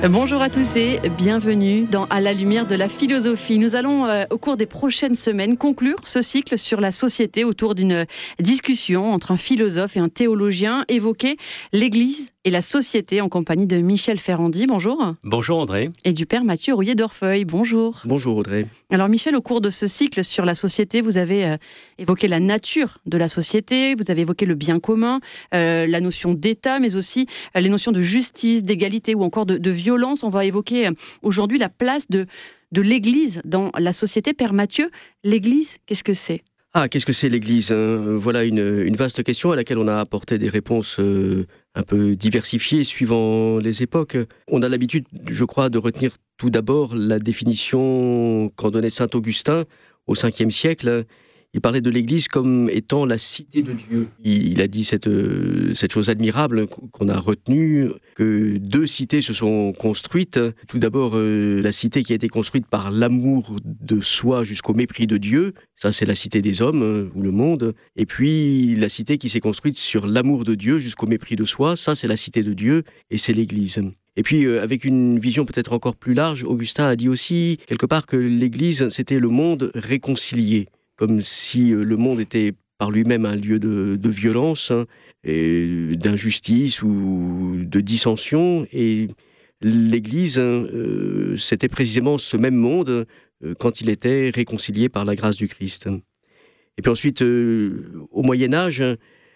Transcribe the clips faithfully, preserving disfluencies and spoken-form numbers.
Bonjour à tous et bienvenue dans À la lumière de la philosophie. Nous allons, euh, au cours des prochaines semaines, conclure ce cycle sur la société autour d'une discussion entre un philosophe et un théologien, évoquer l'Église et la société en compagnie de Michel Ferrandi. Bonjour. Bonjour Audrey. Et du père Mathieu Rouillet d'Orfeuille. Bonjour. Bonjour Audrey. Alors Michel, au cours de ce cycle sur la société, vous avez euh, évoqué la nature de la société, vous avez évoqué le bien commun, euh, la notion d'État, mais aussi euh, les notions de justice, d'égalité ou encore de, de violence. On va évoquer euh, aujourd'hui la place de, de l'Église dans la société. Père Mathieu, l'Église, qu'est-ce que c'est ? Ah, qu'est-ce que c'est l'Église ? Voilà une, une vaste question à laquelle on a apporté des réponses euh, un peu diversifiées suivant les époques. On a l'habitude, je crois, de retenir tout d'abord la définition qu'en donnait saint Augustin au cinquième siècle. Il parlait de l'Église comme étant la cité de Dieu. Il, il a dit cette, euh, cette chose admirable qu'on a retenue, que deux cités se sont construites. Tout d'abord, euh, la cité qui a été construite par l'amour de soi jusqu'au mépris de Dieu. Ça, c'est la cité des hommes, euh, ou le monde. Et puis, la cité qui s'est construite sur l'amour de Dieu jusqu'au mépris de soi. Ça, c'est la cité de Dieu, et c'est l'Église. Et puis, euh, avec une vision peut-être encore plus large, Augustin a dit aussi, quelque part, que l'Église, c'était le monde réconcilié. Comme si le monde était par lui-même un lieu de, de violence, hein, et d'injustice ou de dissension. Et l'Église, hein, euh, c'était précisément ce même monde euh, quand il était réconcilié par la grâce du Christ. Et puis ensuite, euh, au Moyen-Âge,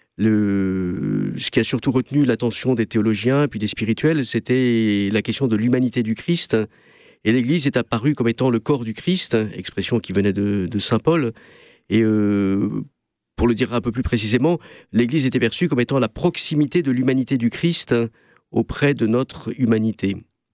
le, ce qui a surtout retenu l'attention des théologiens et puis des spirituels, c'était la question de l'humanité du Christ. Et l'Église est apparue comme étant le corps du Christ, expression qui venait de, de saint Paul. Et euh, pour le dire un peu plus précisément, l'Église était perçue comme étant la proximité de l'humanité du Christ auprès de notre humanité.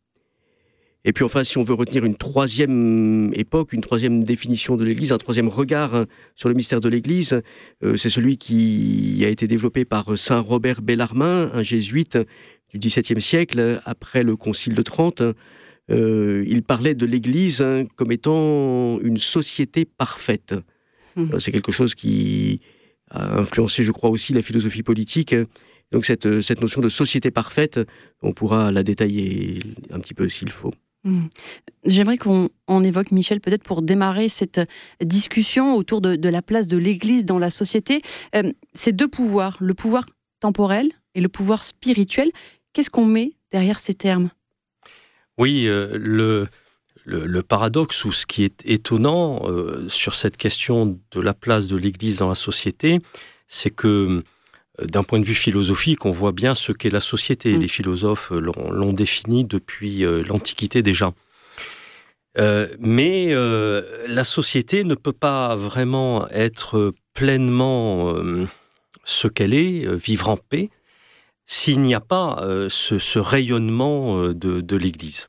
Et puis enfin, si on veut retenir une troisième époque, une troisième définition de l'Église, un troisième regard sur le mystère de l'Église, euh, c'est celui qui a été développé par saint Robert Bellarmin, un jésuite du dix-septième siècle, après le Concile de Trente. Euh, il parlait de l'Église hein, comme étant une société parfaite. Mmh. C'est quelque chose qui a influencé, je crois, aussi la philosophie politique. Donc cette, cette notion de société parfaite, on pourra la détailler un petit peu s'il faut. Mmh. J'aimerais qu'on on évoque, Michel, peut-être pour démarrer cette discussion autour de, de la place de l'Église dans la société. Euh, ces deux pouvoirs, le pouvoir temporel et le pouvoir spirituel, qu'est-ce qu'on met derrière ces termes ? Oui, euh, le, le, le paradoxe ou ce qui est étonnant euh, sur cette question de la place de l'Église dans la société, c'est que euh, d'un point de vue philosophique, on voit bien ce qu'est la société. Mmh. Les philosophes l'ont, l'ont défini depuis euh, l'Antiquité déjà. Euh, mais euh, la société ne peut pas vraiment être pleinement euh, ce qu'elle est, euh, vivre en paix, s'il n'y a pas euh, ce, ce rayonnement euh, de, de l'Église.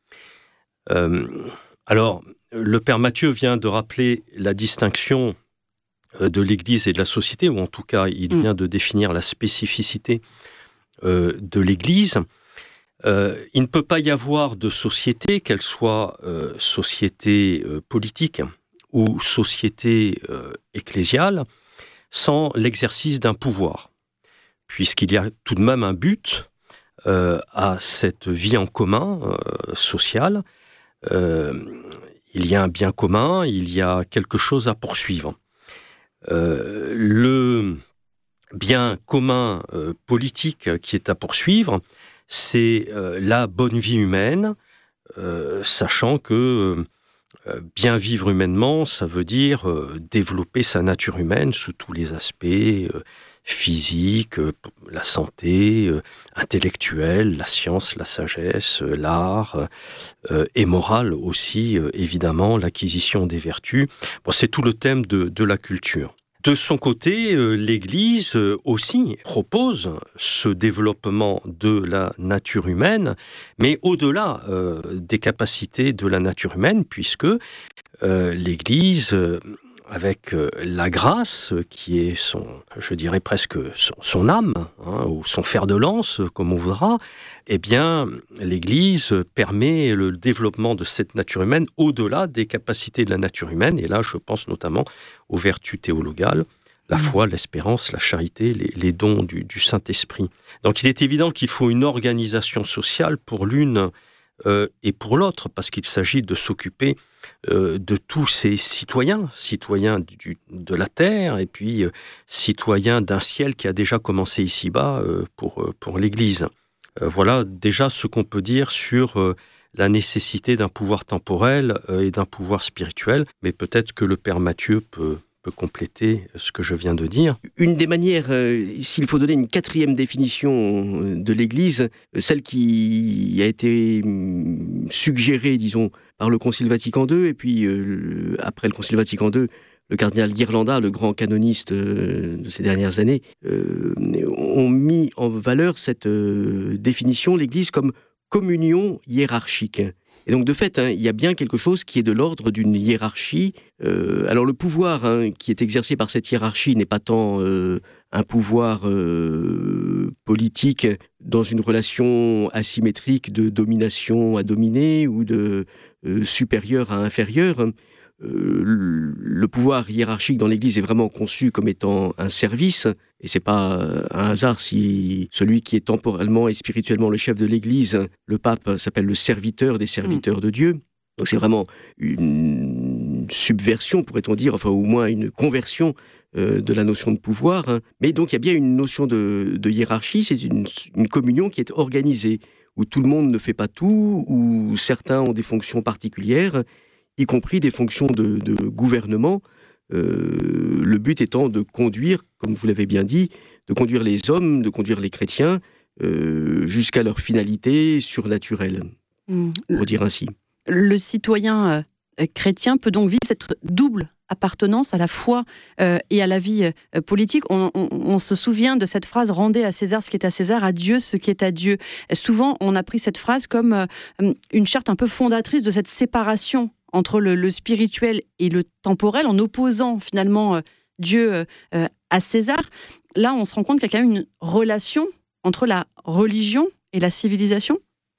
Euh, alors, le père Mathieu vient de rappeler la distinction euh, de l'Église et de la société, ou en tout cas, il mmh. vient de définir la spécificité euh, de l'Église. Euh, il ne peut pas y avoir de société, qu'elle soit euh, société euh, politique ou société euh, ecclésiale, sans l'exercice d'un pouvoir. Puisqu'il y a tout de même un but euh, à cette vie en commun euh, sociale. Euh, il y a un bien commun, il y a quelque chose à poursuivre. Euh, le bien commun euh, politique qui est à poursuivre, c'est euh, la bonne vie humaine, euh, sachant que euh, bien vivre humainement, ça veut dire euh, développer sa nature humaine sous tous les aspects, euh, physique, la santé, euh, intellectuelle, la science, la sagesse, euh, l'art, euh, et morale aussi, euh, évidemment, l'acquisition des vertus. Bon, c'est tout le thème de, de la culture. De son côté, euh, l'Église euh, aussi propose ce développement de la nature humaine, mais au-delà euh, des capacités de la nature humaine, puisque euh, l'Église... Euh, avec euh, la grâce, qui est son, je dirais presque son, son âme, hein, ou son fer de lance, comme on voudra, eh bien, l'Église permet le développement de cette nature humaine au-delà des capacités de la nature humaine. Et là, je pense notamment aux vertus théologales, la foi, l'espérance, la charité, les, les dons du, du Saint-Esprit. Donc, il est évident qu'il faut une organisation sociale pour l'une euh, et pour l'autre, parce qu'il s'agit de s'occuper euh, de tous ces citoyens, citoyens du, de la terre, et puis euh, citoyens d'un ciel qui a déjà commencé ici-bas euh, pour, pour l'Église. Euh, voilà déjà ce qu'on peut dire sur euh, la nécessité d'un pouvoir temporel euh, et d'un pouvoir spirituel, mais peut-être que le Père Mathieu peut... peut compléter ce que je viens de dire. Une des manières, euh, s'il faut donner une quatrième définition de l'Église, celle qui a été hum, suggérée, disons, par le Concile Vatican deux, et puis euh, après le Concile Vatican deux, le cardinal Ghirlanda, le grand canoniste euh, de ces dernières années, euh, ont mis en valeur cette euh, définition, l'Église comme communion hiérarchique. Et donc, de fait, hein, il y a bien quelque chose qui est de l'ordre d'une hiérarchie. Euh, alors, le pouvoir hein, qui est exercé par cette hiérarchie n'est pas tant euh, un pouvoir euh, politique dans une relation asymétrique de domination à dominer ou de euh, supérieur à inférieur. Euh, le pouvoir hiérarchique dans l'Église est vraiment conçu comme étant un service, et c'est pas un hasard si celui qui est temporellement et spirituellement le chef de l'Église, le pape, s'appelle le serviteur des serviteurs de Dieu. Donc c'est vraiment une subversion, pourrait-on dire, enfin au moins une conversion euh, de la notion de pouvoir. Hein. Mais donc il y a bien une notion de, de hiérarchie, c'est une, une communion qui est organisée, où tout le monde ne fait pas tout, où certains ont des fonctions particulières, y compris des fonctions de, de gouvernement, euh, le but étant de conduire, comme vous l'avez bien dit, de conduire les hommes, de conduire les chrétiens euh, jusqu'à leur finalité surnaturelle, mmh. pour dire ainsi. Le citoyen euh, chrétien peut donc vivre cette double appartenance à la foi euh, et à la vie euh, politique. On, on, on se souvient de cette phrase « Rendez à César ce qui est à César, à Dieu ce qui est à Dieu ». Souvent, on a pris cette phrase comme euh, une charte un peu fondatrice de cette séparation entre le, le spirituel et le temporel, en opposant finalement euh, Dieu euh, à César. Là, on se rend compte qu'il y a quand même une relation entre la religion et la civilisation.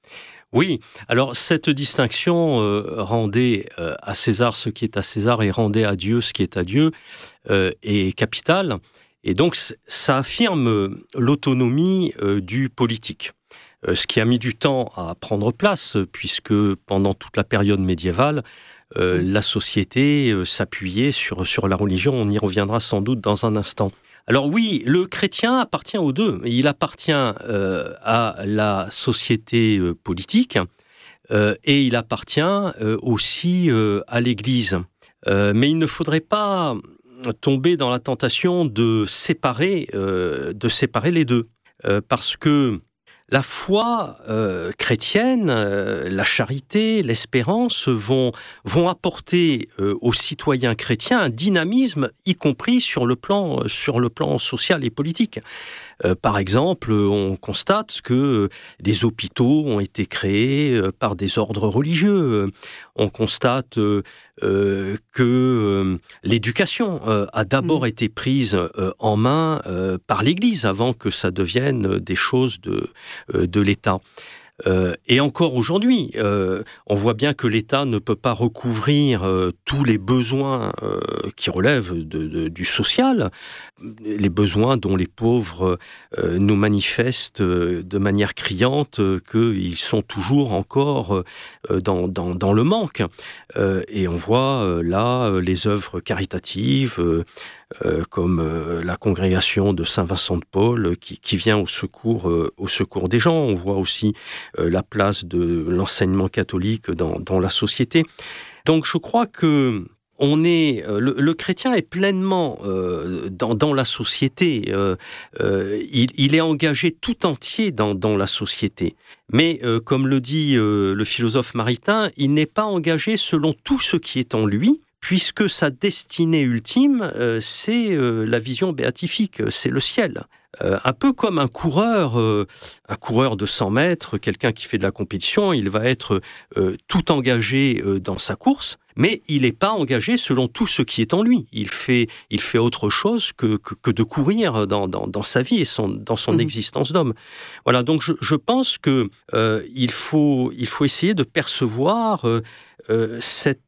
Oui, alors cette distinction, euh, rendez euh, à César ce qui est à César et rendez à Dieu ce qui est à Dieu, euh, est capitale. Et donc, ça affirme l'autonomie euh, du politique. Ce qui a mis du temps à prendre place, puisque pendant toute la période médiévale, euh, la société euh, s'appuyait sur, sur la religion. On y reviendra sans doute dans un instant. Alors oui, le chrétien appartient aux deux. Il appartient euh, à la société euh, politique euh, et il appartient euh, aussi euh, à l'Église. Euh, mais il ne faudrait pas tomber dans la tentation de séparer, euh, de séparer les deux. Euh, parce que la foi euh, chrétienne, euh, la charité, l'espérance vont, vont apporter euh, aux citoyens chrétiens un dynamisme, y compris sur le plan, euh, sur le plan social et politique. Euh, par exemple, on constate que des hôpitaux ont été créés euh, par des ordres religieux. On constate euh, euh, que euh, l'éducation euh, a d'abord mmh. été prise euh, en main euh, par l'Église avant que ça devienne des choses de, euh, de l'État. Euh, et encore aujourd'hui, euh, on voit bien que l'État ne peut pas recouvrir euh, tous les besoins euh, qui relèvent de, de, du social, les besoins dont les pauvres euh, nous manifestent euh, de manière criante euh, qu'ils sont toujours encore euh, dans, dans, dans le manque. Euh, et on voit euh, là euh, les œuvres caritatives, euh, Euh, comme euh, la congrégation de Saint-Vincent de Paul euh, qui, qui vient au secours, euh, au secours des gens. On voit aussi euh, la place de l'enseignement catholique dans, dans la société. Donc je crois que on est, euh, le, le chrétien est pleinement euh, dans, dans la société. Euh, euh, il, il est engagé tout entier dans, dans la société. Mais euh, comme le dit euh, le philosophe Maritain, il n'est pas engagé selon tout ce qui est en lui, puisque sa destinée ultime, euh, c'est euh, la vision béatifique, c'est le ciel. Euh, un peu comme un coureur, euh, un coureur de cent mètres, quelqu'un qui fait de la compétition, il va être euh, tout engagé euh, dans sa course, mais il n'est pas engagé selon tout ce qui est en lui. Il fait, il fait autre chose que, que, que de courir dans, dans, dans sa vie et son, dans son mmh. existence d'homme. Voilà, donc je, je pense qu'il euh, faut, il faut essayer de percevoir euh, euh, cette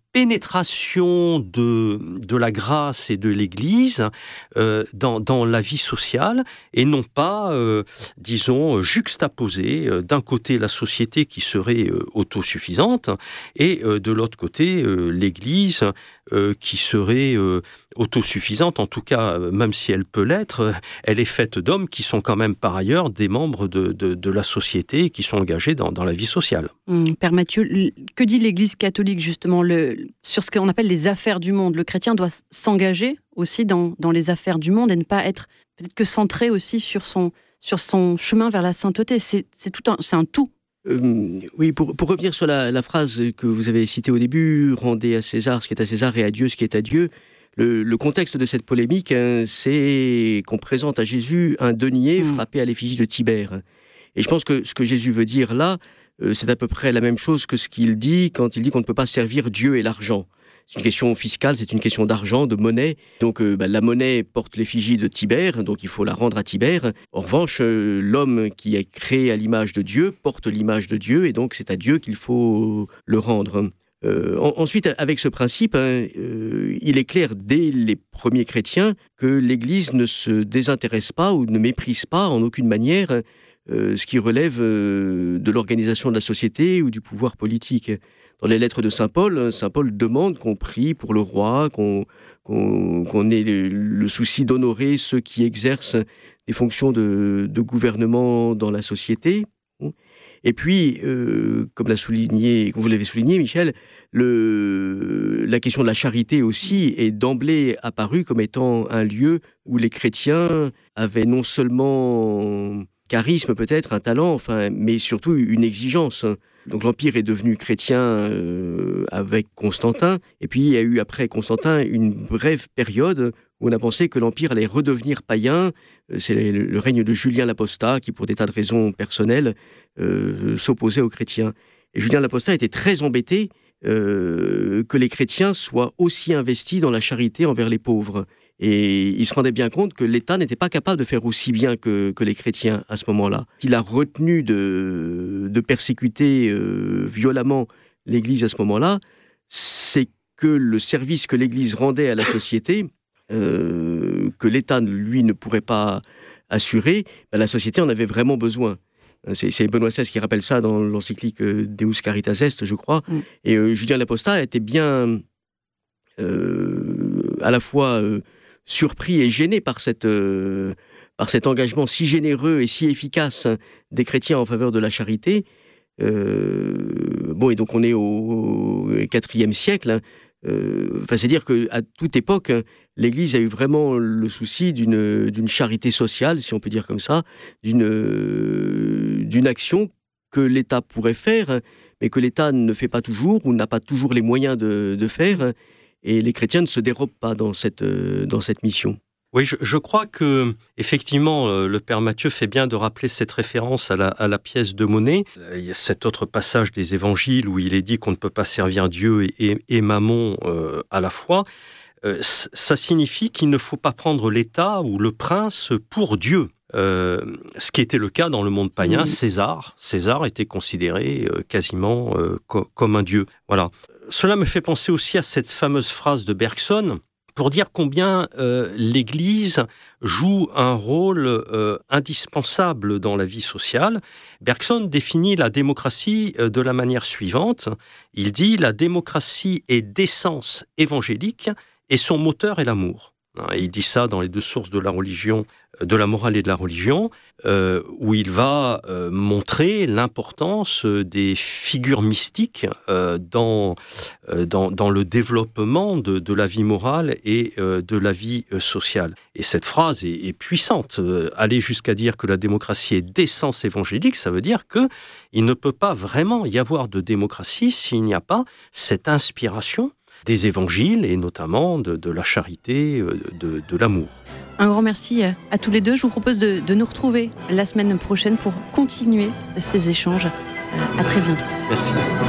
pénétration de, de la grâce et de l'Église euh, dans, dans la vie sociale, et non pas, euh, disons, juxtaposer euh, d'un côté la société qui serait euh, autosuffisante et euh, de l'autre côté euh, l'Église euh, qui serait euh, autosuffisante, en tout cas, euh, même si elle peut l'être, euh, elle est faite d'hommes qui sont quand même par ailleurs des membres de, de, de la société et qui sont engagés dans, dans la vie sociale. Mmh, Père Mathieu, que dit l'Église catholique justement le, sur ce qu'on appelle les affaires du monde? Le chrétien doit s'engager aussi dans, dans les affaires du monde et ne pas être peut-être que centré aussi sur son, sur son chemin vers la sainteté. C'est, c'est, tout un, c'est un tout. Euh, oui, pour, pour revenir sur la, la phrase que vous avez citée au début, « Rendez à César ce qui est à César et à Dieu ce qui est à Dieu », le, le contexte de cette polémique, hein, c'est qu'on présente à Jésus un denier mmh. frappé à l'effigie de Tibère. Et je pense que ce que Jésus veut dire là, euh, c'est à peu près la même chose que ce qu'il dit quand il dit qu'on ne peut pas servir Dieu et l'argent. C'est une question fiscale, c'est une question d'argent, de monnaie. Donc euh, bah, la monnaie porte l'effigie de Tibère, donc il faut la rendre à Tibère. En revanche, euh, l'homme qui est créé à l'image de Dieu porte l'image de Dieu, et donc c'est à Dieu qu'il faut le rendre. Euh, en, ensuite, avec ce principe, hein, euh, il est clair dès les premiers chrétiens que l'Église ne se désintéresse pas ou ne méprise pas en aucune manière euh, ce qui relève euh, de l'organisation de la société ou du pouvoir politique. Dans les lettres de Saint Paul, Saint Paul demande qu'on prie pour le roi, qu'on, qu'on, qu'on ait le, le souci d'honorer ceux qui exercent des fonctions de, de gouvernement dans la société. Et puis, euh, comme, l'a souligné, comme vous l'avez souligné, Michel, le, la question de la charité aussi est d'emblée apparue comme étant un lieu où les chrétiens avaient non seulement charisme peut-être, un talent, enfin, mais surtout une exigence. Donc l'Empire est devenu chrétien euh, avec Constantin, et puis il y a eu après Constantin une brève période où on a pensé que l'Empire allait redevenir païen. C'est le, le règne de Julien l'Apostat qui, pour des tas de raisons personnelles, euh, s'opposait aux chrétiens. Et Julien l'Apostat était très embêté euh, que les chrétiens soient aussi investis dans la charité envers les pauvres. Et il se rendait bien compte que l'État n'était pas capable de faire aussi bien que, que les chrétiens à ce moment-là. Il a retenu de, de persécuter euh, violemment l'Église à ce moment-là, c'est que le service que l'Église rendait à la société, euh, que l'État, lui, ne pourrait pas assurer, ben, la société en avait vraiment besoin. C'est, c'est Benoît seize qui rappelle ça dans l'encyclique Deus Caritas Est, je crois. Mm. Et euh, Julien l'Apostat était bien euh, à la fois... Euh, surpris et gêné par, cette, euh, par cet engagement si généreux et si efficace des chrétiens en faveur de la charité. Euh, bon, et donc on est au quatrième siècle. Hein. Euh, enfin, c'est-à-dire qu'à toute époque, hein, l'Église a eu vraiment le souci d'une, d'une charité sociale, si on peut dire comme ça, d'une, euh, d'une action que l'État pourrait faire, hein, mais que l'État ne fait pas toujours ou n'a pas toujours les moyens de, de faire. Hein. Et les chrétiens ne se dérobent pas dans cette, euh, dans cette mission. Oui, je, je crois que effectivement, euh, le Père Mathieu fait bien de rappeler cette référence à la, à la pièce de monnaie. Il y a cet autre passage des Évangiles où il est dit qu'on ne peut pas servir Dieu et, et, et Mammon euh, à la fois. Euh, ça signifie qu'il ne faut pas prendre l'État ou le prince pour Dieu. Euh, ce qui était le cas dans le monde païen, mmh. César. César était considéré euh, quasiment euh, co- comme un dieu. Voilà. Cela me fait penser aussi à cette fameuse phrase de Bergson pour dire combien euh, l'Église joue un rôle euh, indispensable dans la vie sociale. Bergson définit la démocratie euh, de la manière suivante. Il dit « La démocratie est d'essence évangélique et son moteur est l'amour ». Il dit ça dans les deux sources de la religion, de la morale et de la religion, euh, où il va euh, montrer l'importance des figures mystiques euh, dans, euh, dans, dans le développement de, de la vie morale et euh, de la vie euh, sociale. Et cette phrase est, est puissante. Euh, aller jusqu'à dire que la démocratie est d'essence évangélique, ça veut dire qu'il ne peut pas vraiment y avoir de démocratie s'il n'y a pas cette inspiration des évangiles et notamment de, de la charité, de, de l'amour. Un grand merci à tous les deux. Je vous propose de, de nous retrouver la semaine prochaine pour continuer ces échanges. À très bientôt. Merci.